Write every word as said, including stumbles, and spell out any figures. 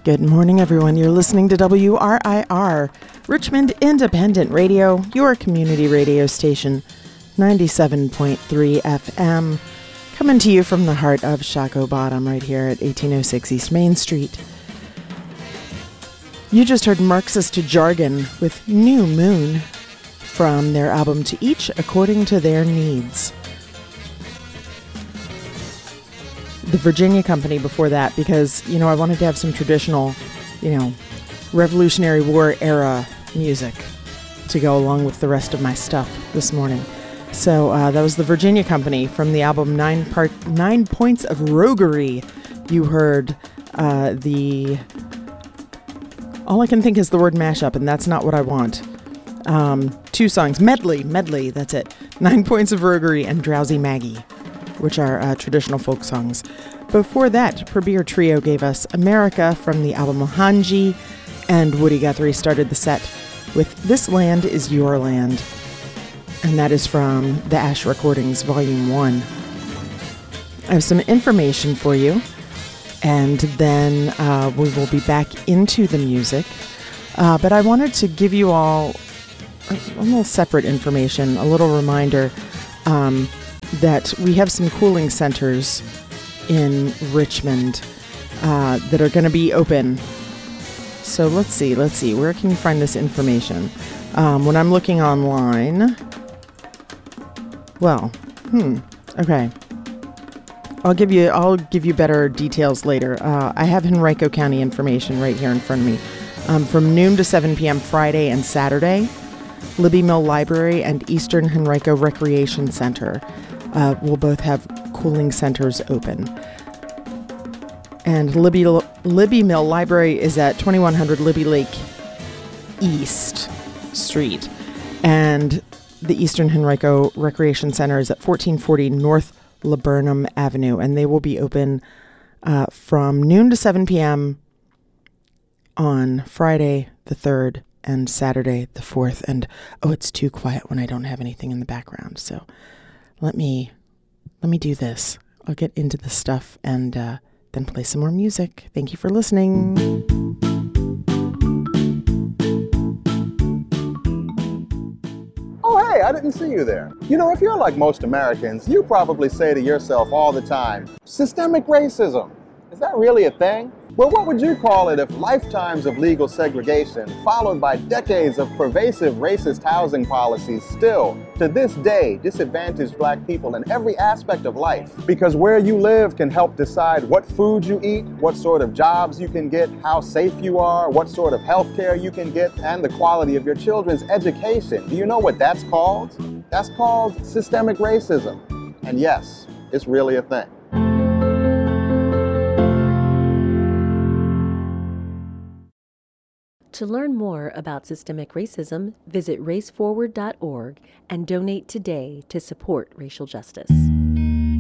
Good morning, everyone. You're listening to W R I R, Richmond Independent Radio, your community radio station, ninety-seven point three F M, coming to you from the heart of Shockoe Bottom, right here at eighteen oh six East Main Street. You just heard Marxist Jargon with New Moon from their album To Each According to Their Needs. The Virginia Company before that, because, you know, I wanted to have some traditional, you know, Revolutionary War era music to go along with the rest of my stuff this morning. So uh, that was the Virginia Company from the album Nine Part Nine Points of Roguery. You heard uh, the... All I can think is the word mashup, and that's not what I want. Um, two songs. Medley. Medley, that's it. Nine Points of Roguery and Drowsy Maggie, which are uh, traditional folk songs. Before that, Prabir Trio gave us America from the album Mohanji, and Woody Guthrie started the set with This Land Is Your Land, and that is from the Ash Recordings Volume one. I have some information for you, and then uh, we will be back into the music. Uh, but I wanted to give you all a, a little separate information, a little reminder um, that we have some cooling centers in Richmond uh, that are going to be open. So let's see, let's see, where can you find this information? Um, when I'm looking online, well, hmm, okay. I'll give you, I'll give you better details later. Uh, I have Henrico County information right here in front of me. Um, from noon to seven p.m. Friday and Saturday, Libby Mill Library and Eastern Henrico Recreation Center uh, will both have cooling centers open. And Libby, Libby Mill Library is at twenty-one hundred Libby Lake East Street. And the Eastern Henrico Recreation Center is at fourteen forty North Laburnum Avenue. And they will be open uh, from noon to seven p.m. on Friday the third and Saturday the fourth. And, oh, it's too quiet when I don't have anything in the background. So let me... Let me do this. I'll get into the stuff and uh, then play some more music. Thank you for listening. Oh, hey, I didn't see you there. You know, if you're like most Americans, you probably say to yourself all the time, systemic racism. Is that really a thing? Well, what would you call it if lifetimes of legal segregation, followed by decades of pervasive racist housing policies, still, to this day, disadvantage black people in every aspect of life? Because where you live can help decide what food you eat, what sort of jobs you can get, how safe you are, what sort of health care you can get, and the quality of your children's education. Do you know what that's called? That's called systemic racism. And yes, it's really a thing. To learn more about systemic racism, visit race forward dot org and donate today to support racial justice.